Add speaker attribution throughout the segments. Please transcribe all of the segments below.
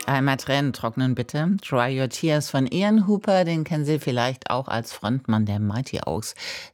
Speaker 1: Einmal Tränen trocknen bitte. Dry Your Tears von Ian Hooper, den kennen Sie vielleicht auch als Frontmann der Mighty Oaks.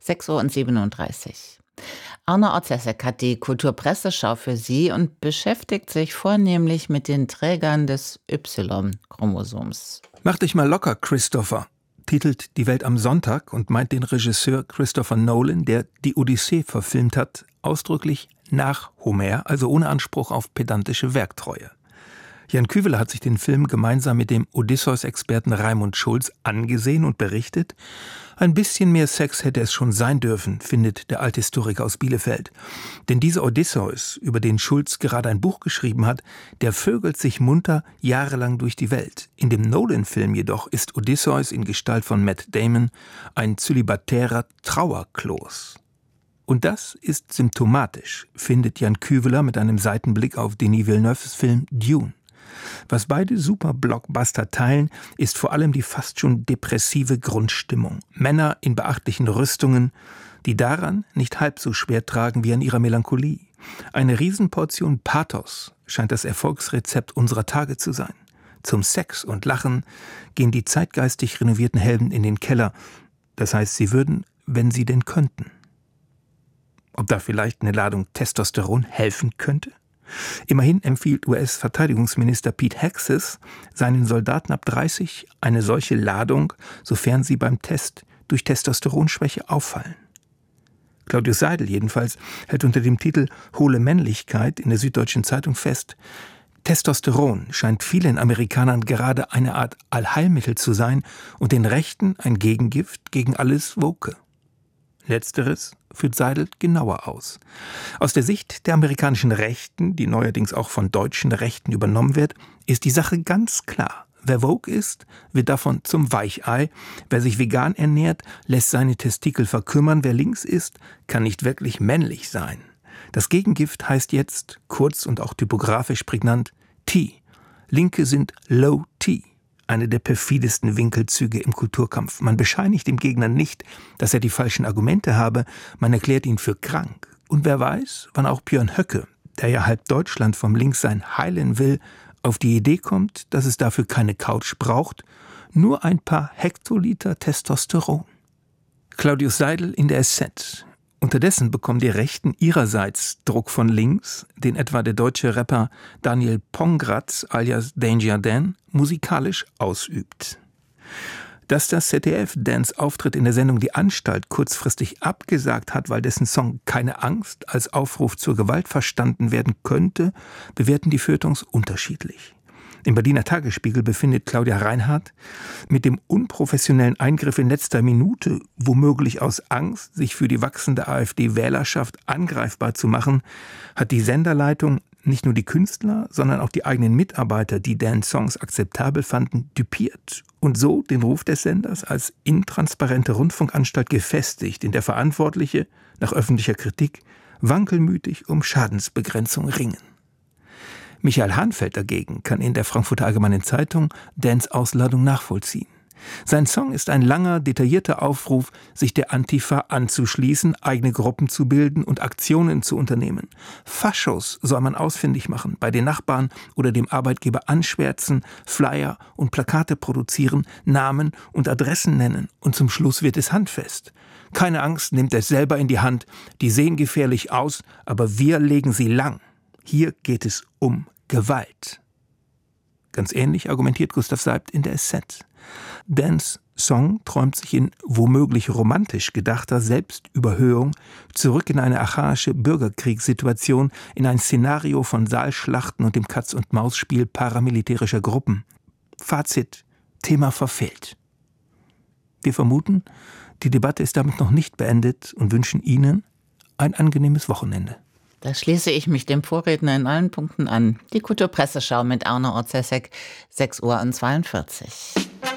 Speaker 1: 6:37 Uhr. Arne Orzesek hat die Kulturpresseschau für Sie und beschäftigt sich vornehmlich mit den Trägern des Y-Chromosoms.
Speaker 2: Mach dich mal locker, Christopher, titelt Die Welt am Sonntag und meint den Regisseur Christopher Nolan, der die Odyssee verfilmt hat, ausdrücklich nach Homer, also ohne Anspruch auf pedantische Werktreue. Jan Küveler hat sich den Film gemeinsam mit dem Odysseus-Experten Raimund Schulz angesehen und berichtet, ein bisschen mehr Sex hätte es schon sein dürfen, findet der Althistoriker aus Bielefeld. Denn dieser Odysseus, über den Schulz gerade ein Buch geschrieben hat, der vögelt sich munter jahrelang durch die Welt. In dem Nolan-Film jedoch ist Odysseus in Gestalt von Matt Damon ein zölibatärer Trauerklos. Und das ist symptomatisch, findet Jan Küveler mit einem Seitenblick auf Denis Villeneuves Film Dune. Was beide Super-Blockbuster teilen, ist vor allem die fast schon depressive Grundstimmung. Männer in beachtlichen Rüstungen, die daran nicht halb so schwer tragen wie an ihrer Melancholie. Eine Riesenportion Pathos scheint das Erfolgsrezept unserer Tage zu sein. Zum Sex und Lachen gehen die zeitgeistig renovierten Helden in den Keller. Das heißt, sie würden, wenn sie denn könnten. Ob da vielleicht eine Ladung Testosteron helfen könnte? Immerhin empfiehlt US-Verteidigungsminister Pete Hegseth seinen Soldaten ab 30 eine solche Ladung, sofern sie beim Test durch Testosteronschwäche auffallen. Claudius Seidel jedenfalls hält unter dem Titel »Hohle Männlichkeit« in der Süddeutschen Zeitung fest, Testosteron scheint vielen Amerikanern gerade eine Art Allheilmittel zu sein und den Rechten ein Gegengift gegen alles Woke. Letzteres führt Seidel genauer aus. Aus der Sicht der amerikanischen Rechten, die neuerdings auch von deutschen Rechten übernommen wird, ist die Sache ganz klar. Wer woke ist, wird davon zum Weichei. Wer sich vegan ernährt, lässt seine Testikel verkümmern. Wer links ist, kann nicht wirklich männlich sein. Das Gegengift heißt jetzt, kurz und auch typografisch prägnant, T. Linke sind Low T. Eine der perfidesten Winkelzüge im Kulturkampf. Man bescheinigt dem Gegner nicht, dass er die falschen Argumente habe, man erklärt ihn für krank. Und wer weiß, wann auch Björn Höcke, der ja halb Deutschland vom Linkssein heilen will, auf die Idee kommt, dass es dafür keine Couch braucht, nur ein paar Hektoliter Testosteron. Claudius Seidel in der SZ. Unterdessen bekommen die Rechten ihrerseits Druck von links, den etwa der deutsche Rapper Daniel Pongratz alias Danger Dan musikalisch ausübt. Dass das ZDF Dans Auftritt in der Sendung Die Anstalt kurzfristig abgesagt hat, weil dessen Song Keine Angst als Aufruf zur Gewalt verstanden werden könnte, bewerten die Feuilletons unterschiedlich. Im Berliner Tagesspiegel befindet Claudia Reinhardt, mit dem unprofessionellen Eingriff in letzter Minute, womöglich aus Angst, sich für die wachsende AfD-Wählerschaft angreifbar zu machen, hat die Senderleitung nicht nur die Künstler, sondern auch die eigenen Mitarbeiter, die deren Songs akzeptabel fanden, düpiert und so den Ruf des Senders als intransparente Rundfunkanstalt gefestigt, in der Verantwortliche, nach öffentlicher Kritik, wankelmütig um Schadensbegrenzung ringen. Michael Hahnfeld dagegen kann in der Frankfurter Allgemeinen Zeitung Dans Ausladung nachvollziehen. Sein Song ist ein langer, detaillierter Aufruf, sich der Antifa anzuschließen, eigene Gruppen zu bilden und Aktionen zu unternehmen. Faschos soll man ausfindig machen, bei den Nachbarn oder dem Arbeitgeber anschwärzen, Flyer und Plakate produzieren, Namen und Adressen nennen und zum Schluss wird es handfest. Keine Angst, nehmt es selber in die Hand, die sehen gefährlich aus, aber wir legen sie lang. Hier geht es um Gewalt. Ganz ähnlich argumentiert Gustav Seibt in der SZ. Dans Song träumt sich in womöglich romantisch gedachter Selbstüberhöhung zurück in eine archaische Bürgerkriegssituation, in ein Szenario von Saalschlachten und dem Katz-und-Maus-Spiel paramilitärischer Gruppen. Fazit: Thema verfehlt. Wir vermuten, die Debatte ist damit noch nicht beendet und wünschen Ihnen ein angenehmes Wochenende.
Speaker 1: Da schließe ich mich dem Vorredner in allen Punkten an. Die Kulturpresseschau mit Arne Orzesek, 6:42 Uhr.